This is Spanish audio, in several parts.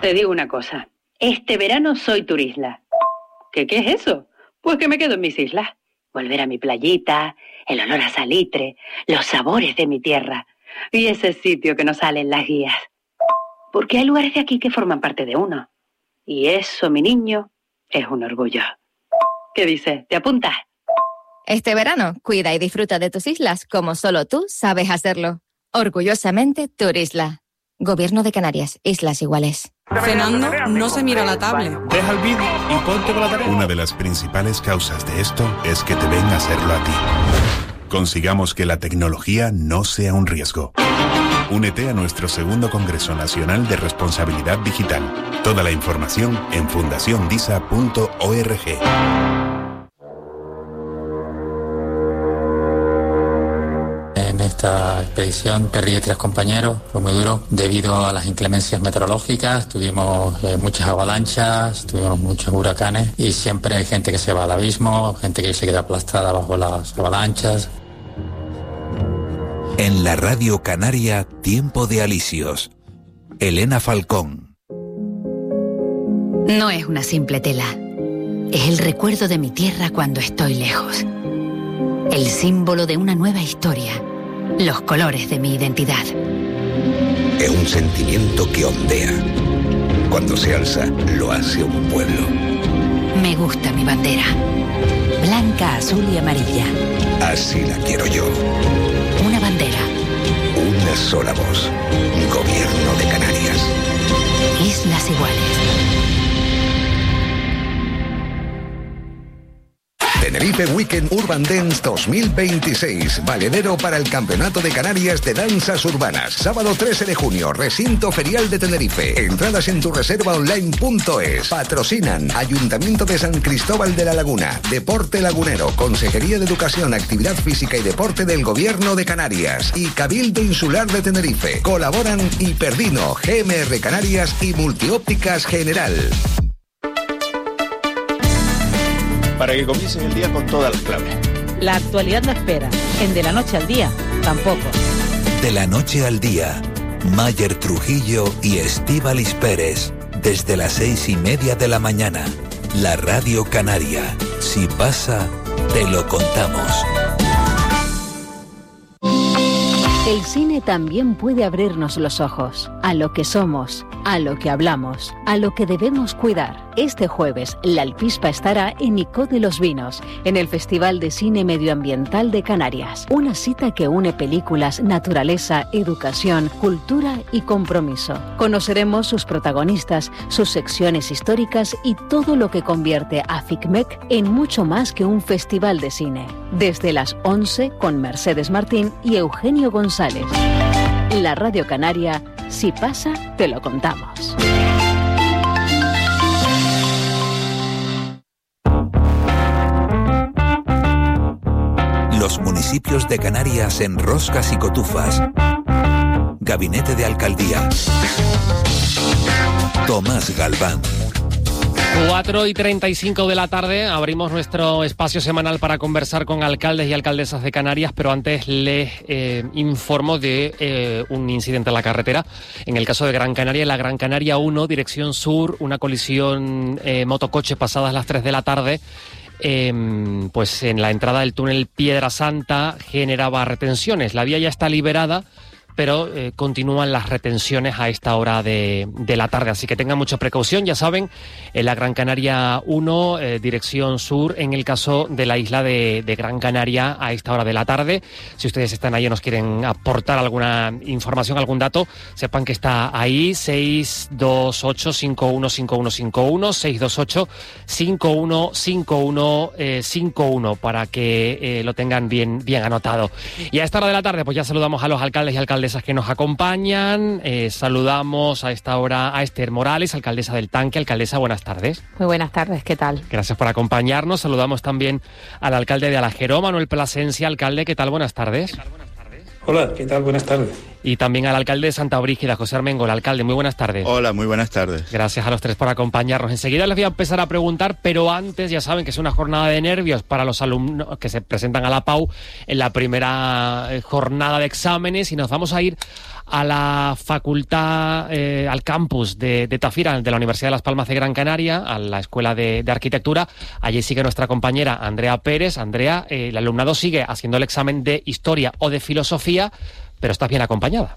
Te digo una cosa. Este verano soy turisla. ¿Qué es eso? Pues que me quedo en mis islas. Volver a mi playita, el olor a salitre, los sabores de mi tierra y ese sitio que no sale en las guías. Porque hay lugares de aquí que forman parte de uno. Y eso, mi niño, es un orgullo. ¿Qué dices? ¿Te apuntas? Este verano, cuida y disfruta de tus islas como solo tú sabes hacerlo. Orgullosamente Turisla. Gobierno de Canarias, Islas Iguales. Cenando, no se mira la tablet. Deja el vídeo y ponte con la tarea. Una de las principales causas de esto es que te ven a hacerlo a ti. Consigamos que la tecnología no sea un riesgo. Únete a nuestro segundo Congreso Nacional de Responsabilidad Digital. Toda la información en fundaciondisa.org. En esta expedición perdí 3 compañeros, fue muy duro debido a las inclemencias meteorológicas, tuvimos muchas avalanchas, tuvimos muchos huracanes y siempre hay gente que se va al abismo, gente que se queda aplastada bajo las avalanchas. En la Radio Canaria, Tiempo de Alisios. Elena Falcón. No es una simple tela. Es el recuerdo de mi tierra cuando estoy lejos. El símbolo de una nueva historia. Los colores de mi identidad. Es un sentimiento que ondea. Cuando se alza, lo hace un pueblo. Me gusta mi bandera. Blanca, azul y amarilla. Así la quiero yo. Una bandera. Una sola voz. Gobierno de Canarias. Islas Iguales. Tenerife Weekend Urban Dance 2026, valedero para el Campeonato de Canarias de Danzas Urbanas. Sábado 13 de junio, Recinto Ferial de Tenerife. Entradas en tureservaonline.es. Patrocinan Ayuntamiento de San Cristóbal de la Laguna, Deporte Lagunero, Consejería de Educación, Actividad Física y Deporte del Gobierno de Canarias y Cabildo Insular de Tenerife. Colaboran Hiperdino, GMR Canarias y Multiópticas General. Para que comiences el día con todas las claves. La actualidad no espera. En De la Noche al Día, tampoco. De la Noche al Día, Mayer Trujillo y Estíbaliz Pérez. Desde las 6:30 de la mañana. La Radio Canaria. Si pasa, te lo contamos. El cine también puede abrirnos los ojos a lo que somos, a lo que hablamos, a lo que debemos cuidar. Este jueves, La Alpispa estará en Icó de los Vinos, en el Festival de Cine Medioambiental de Canarias. Una cita que une películas, naturaleza, educación, cultura y compromiso. Conoceremos sus protagonistas, sus secciones históricas y todo lo que convierte a FICMEC en mucho más que un festival de cine. Desde las 11 con Mercedes Martín y Eugenio González. La Radio Canaria, si pasa, te lo contamos. Los municipios de Canarias en roscas y cotufas. Gabinete de Alcaldía. Tomás Galván. 4:35 de la tarde, abrimos nuestro espacio semanal para conversar con alcaldes y alcaldesas de Canarias, pero antes les informo de un incidente en la carretera. En el caso de Gran Canaria, en la Gran Canaria 1, dirección sur, una colisión motocoche pasadas las 3 de la tarde. Pues en la entrada del túnel Piedra Santa generaba retenciones. La vía ya está liberada, pero continúan las retenciones a esta hora de la tarde. Así que tengan mucha precaución, ya saben, en la Gran Canaria 1, dirección sur, en el caso de la isla de Gran Canaria a esta hora de la tarde. Si ustedes están ahí y nos quieren aportar alguna información, algún dato, sepan que está ahí, 628-515151, 628-515151, para que lo tengan bien anotado. Y a esta hora de la tarde, pues ya saludamos a los alcaldes y alcaldesas que nos acompañan. Saludamos a esta hora a Esther Morales, alcaldesa del Tanque. Alcaldesa, buenas tardes. Muy buenas tardes, ¿qué tal? Gracias por acompañarnos. Saludamos también al alcalde de Alajeró, Manuel Plasencia. Alcalde, ¿qué tal? Buenas tardes. Hola, ¿qué tal? Buenas tardes. Y también al alcalde de Santa Brígida, José Armengo. Alcalde, muy buenas tardes. Hola, muy buenas tardes. Gracias a los tres por acompañarnos. Enseguida les voy a empezar a preguntar, pero antes ya saben que es una jornada de nervios para los alumnos que se presentan a la PAU en la primera jornada de exámenes, y nos vamos a ir a la facultad, al campus de Tafira, de la Universidad de Las Palmas de Gran Canaria, a la Escuela de Arquitectura. Allí sigue nuestra compañera Andrea Pérez. Andrea, el alumnado sigue haciendo el examen de Historia o de Filosofía, pero estás bien acompañada.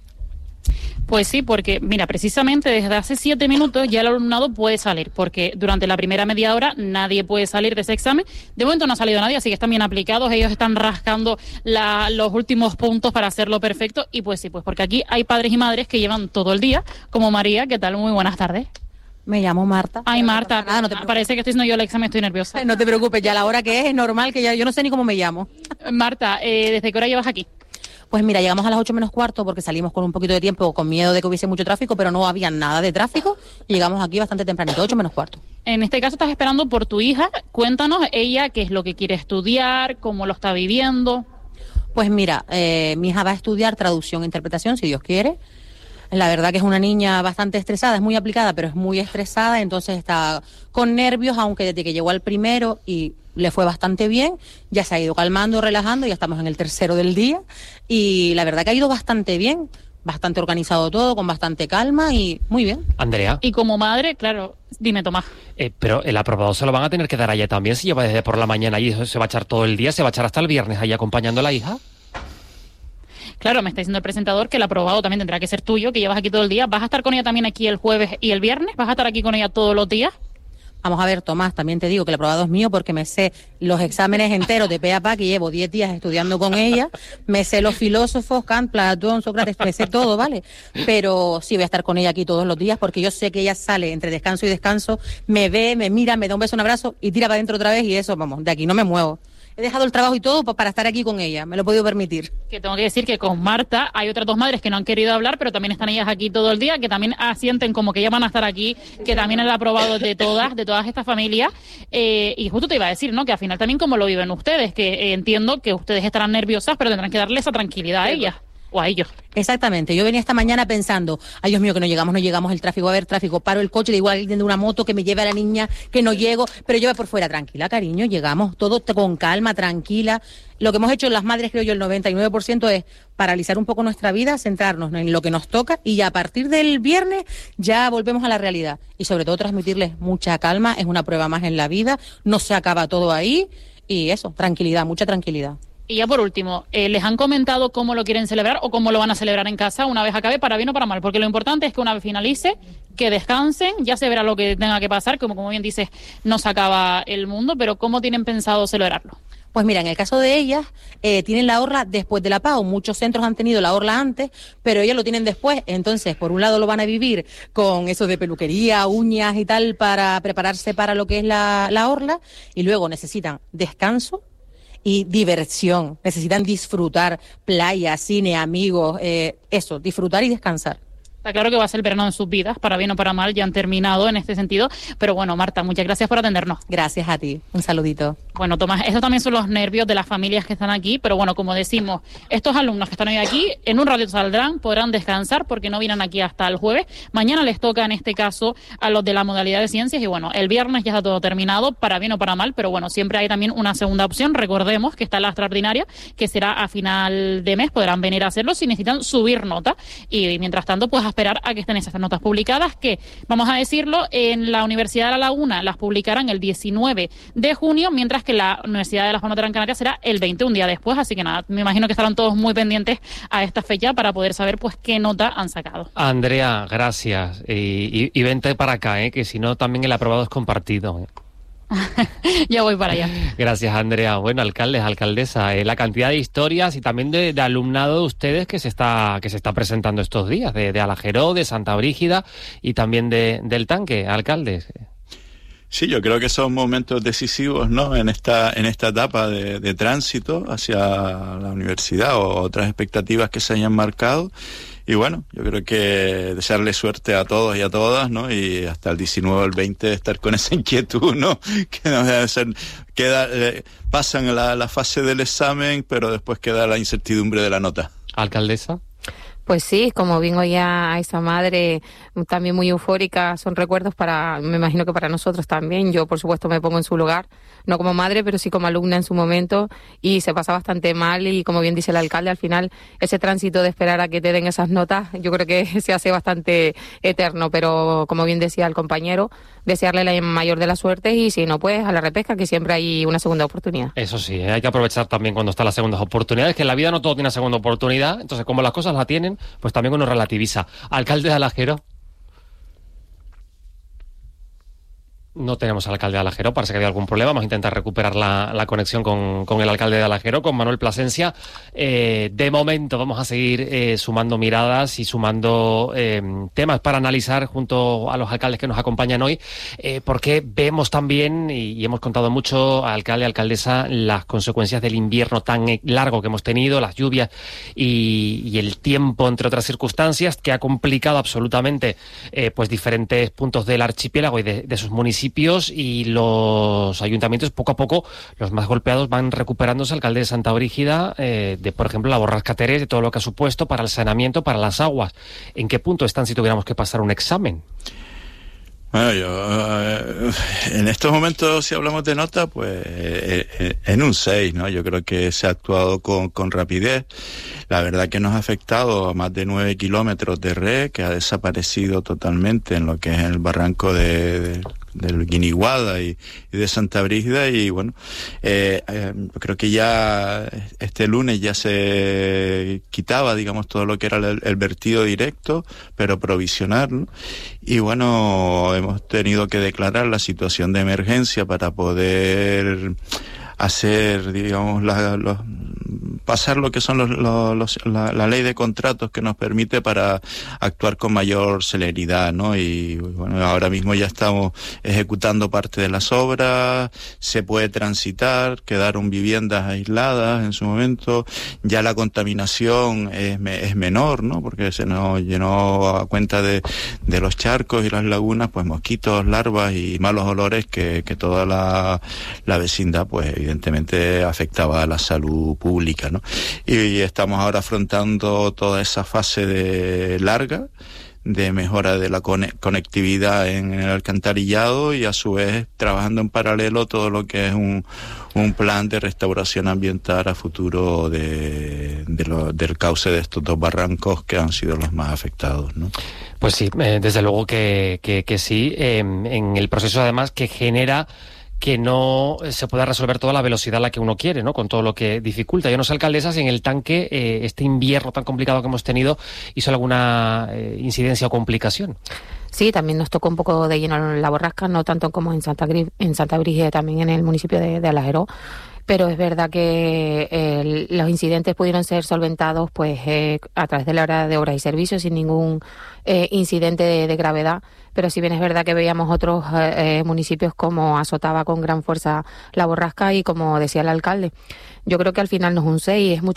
Pues sí, porque mira, precisamente desde hace 7 minutos ya el alumnado puede salir, porque durante la primera media hora nadie puede salir de ese examen. De momento no ha salido nadie, así que están bien aplicados, ellos están rascando los últimos puntos para hacerlo perfecto. Y pues sí, pues porque aquí hay padres y madres que llevan todo el día, como María. ¿Qué tal? Muy buenas tardes. Me llamo Marta. Ay, Marta, no te parece que estoy haciendo yo el examen, estoy nerviosa. No te preocupes, ya la hora que es normal, que ya yo no sé ni cómo me llamo. Marta, ¿desde qué hora llevas aquí? Pues mira, llegamos a las 8 menos cuarto porque salimos con un poquito de tiempo, con miedo de que hubiese mucho tráfico, pero no había nada de tráfico. Llegamos aquí bastante tempranito, 8 menos cuarto. En este caso estás esperando por tu hija. Cuéntanos ella qué es lo que quiere estudiar, cómo lo está viviendo. Pues mira, mi hija va a estudiar traducción e interpretación, si Dios quiere. La verdad que es una niña bastante estresada, es muy aplicada, pero es muy estresada, entonces está con nervios, aunque desde que llegó al primero y le fue bastante bien, ya se ha ido calmando, relajando, ya estamos en el tercero del día y la verdad que ha ido bastante bien, bastante organizado todo, con bastante calma y muy bien. Andrea. Y como madre, claro, dime Tomás. Pero el aprobado se lo van a tener que dar a ella también, si lleva desde por la mañana y se va a echar todo el día, se va a echar hasta el viernes ahí acompañando a la hija. Claro, me está diciendo el presentador que el aprobado también tendrá que ser tuyo, que llevas aquí todo el día. ¿Vas a estar con ella también aquí el jueves y el viernes? ¿Vas a estar aquí con ella todos los días? Vamos a ver, Tomás, también te digo que el aprobado es mío porque me sé los exámenes enteros de pe a pa, que llevo 10 días estudiando con ella, me sé los filósofos, Kant, Platón, Sócrates, me sé todo, ¿vale? Pero sí voy a estar con ella aquí todos los días porque yo sé que ella sale entre descanso y descanso, me ve, me mira, me da un beso, un abrazo y tira para adentro otra vez y eso, vamos, de aquí no me muevo. He dejado el trabajo y todo para estar aquí con ella, me lo he podido permitir. Que tengo que decir que con Marta hay otras 2 madres que no han querido hablar, pero también están ellas aquí todo el día, que también asienten como que ellas van a estar aquí, que también es el aprobado de todas estas familias. Y justo te iba a decir, ¿no? Que al final también como lo viven ustedes, que entiendo que ustedes estarán nerviosas, pero tendrán que darle esa tranquilidad a ellas. O a ellos. Exactamente, yo venía esta mañana pensando, ay Dios mío, que no llegamos, el tráfico, va a haber tráfico, paro el coche, le digo a alguien de una moto que me lleve a la niña, que no llego, pero yo voy por fuera, tranquila cariño, llegamos todo con calma, tranquila. Lo que hemos hecho las madres, creo yo, el 99% es paralizar un poco nuestra vida, centrarnos en lo que nos toca y a partir del viernes ya volvemos a la realidad. Y sobre todo transmitirles mucha calma, es una prueba más en la vida, no se acaba todo ahí y eso, tranquilidad, mucha tranquilidad. Y ya por último, ¿les han comentado cómo lo quieren celebrar o cómo lo van a celebrar en casa una vez acabe, para bien o para mal? Porque lo importante es que una vez finalice, que descansen, ya se verá lo que tenga que pasar, como bien dices, no se acaba el mundo, pero ¿cómo tienen pensado celebrarlo? Pues mira, en el caso de ellas, tienen la orla después de la PAU. Muchos centros han tenido la orla antes, pero ellas lo tienen después. Entonces, por un lado lo van a vivir con eso de peluquería, uñas y tal, para prepararse para lo que es la orla, y luego necesitan descanso y diversión, necesitan disfrutar, playa, cine, amigos, eso, disfrutar y descansar. Está claro que va a ser el verano en sus vidas, para bien o para mal, ya han terminado en este sentido, pero bueno, Marta, muchas gracias por atendernos. Gracias a ti, un saludito. Bueno, Tomás, estos también son los nervios de las familias que están aquí, pero bueno, como decimos, estos alumnos que están hoy aquí, en un ratito saldrán, podrán descansar porque no vienen aquí hasta el jueves. Mañana les toca, en este caso, a los de la modalidad de ciencias y bueno, el viernes ya está todo terminado, para bien o para mal, pero bueno, siempre hay también una segunda opción. Recordemos que está la extraordinaria, que será a final de mes, podrán venir a hacerlo si necesitan subir nota y mientras tanto, pues a esperar a que estén esas notas publicadas que, vamos a decirlo, en la Universidad de La Laguna las publicarán el 19 de junio, mientras que la Universidad de Las Palmas de Gran Canaria será el 20, un día después, así que nada, me imagino que estarán todos muy pendientes a esta fecha para poder saber pues qué nota han sacado. Andrea, gracias, y vente para acá, que si no también el aprobado es compartido. Ya voy para allá. Gracias, Andrea. Bueno, alcaldes, alcaldesa, la cantidad de historias y también de alumnado de ustedes que se está presentando estos días, de Alajeró, de Santa Brígida y también del Tanque, alcaldes. Sí, yo creo que son momentos decisivos, ¿no? En esta etapa de tránsito hacia la universidad o otras expectativas que se hayan marcado. Y bueno, yo creo que desearle suerte a todos y a todas, ¿no? Y hasta el 19 o el 20 estar con esa inquietud, ¿no? Que no debe ser, pasan la fase del examen, pero después queda la incertidumbre de la nota. Alcaldesa. Pues sí, como bien oía a esa madre, también muy eufórica, son recuerdos me imagino que para nosotros también. Yo, por supuesto, me pongo en su lugar, no como madre, pero sí como alumna en su momento, y se pasa bastante mal, y como bien dice el alcalde, al final ese tránsito de esperar a que te den esas notas, yo creo que se hace bastante eterno, pero como bien decía el compañero, desearle la mayor de las suertes, y si no, pues a la repesca, que siempre hay una segunda oportunidad. Eso sí, hay que aprovechar también cuando están las segundas oportunidades, que en la vida no todo tiene segunda oportunidad, entonces como las cosas la tienen, pues también uno relativiza. Alcalde de Alagero. No tenemos al alcalde de Alagero, parece que había algún problema. Vamos a intentar recuperar la conexión con el alcalde de Alagero, con Manuel Plasencia. De momento vamos a seguir sumando miradas y sumando temas para analizar junto a los alcaldes que nos acompañan hoy, porque vemos también, y hemos contado mucho, alcalde y alcaldesa, las consecuencias del invierno tan largo que hemos tenido, las lluvias y el tiempo, entre otras circunstancias, que ha complicado absolutamente pues diferentes puntos del archipiélago y de sus municipios, y los ayuntamientos poco a poco, los más golpeados, van recuperándose. Alcalde de Santa Brígida, de por ejemplo la borrasca Terés, de todo lo que ha supuesto para el saneamiento, para las aguas. ¿En qué punto están si tuviéramos que pasar un examen? Bueno, en estos momentos, si hablamos de nota, pues en un 6, ¿no? Yo creo que se ha actuado con rapidez. La verdad que nos ha afectado a más de 9 kilómetros de red, que ha desaparecido totalmente en lo que es el barranco del Guiniguada y de Santa Brígida, y bueno, creo que ya este lunes ya se quitaba, digamos, todo lo que era el vertido directo, pero provisional, ¿no? Y bueno, hemos tenido que declarar la situación de emergencia para poder hacer, digamos, pasar lo que son la ley de contratos que nos permite para actuar con mayor celeridad, ¿no? Y bueno, ahora mismo ya estamos ejecutando parte de las obras, se puede transitar, quedaron viviendas aisladas en su momento, ya la contaminación es menor, ¿no? Porque se nos llenó a cuenta de los charcos y las lagunas, pues mosquitos, larvas y malos olores que toda la vecindad, pues evidentemente afectaba a la salud pública, ¿no? Y estamos ahora afrontando toda esa fase larga de mejora de la conectividad en el alcantarillado, y a su vez trabajando en paralelo todo lo que es un plan de restauración ambiental a futuro del cauce de estos dos barrancos que han sido los más afectados, ¿no? Pues sí, desde luego que sí, en el proceso además que genera que no se pueda resolver toda la velocidad a la que uno quiere, ¿no? Con todo lo que dificulta. Yo no sé, alcaldesa, si en el tanque, este invierno tan complicado que hemos tenido, hizo alguna incidencia o complicación. Sí, también nos tocó un poco de lleno la borrasca, no tanto como en Santa Brígida, también en el municipio de Alagero. Pero es verdad que los incidentes pudieron ser solventados pues a través de la hora de obras y servicios sin ningún incidente de gravedad. Pero si bien es verdad que veíamos otros municipios como azotaba con gran fuerza la borrasca, y como decía el alcalde, yo creo que al final no es un 6, es mucho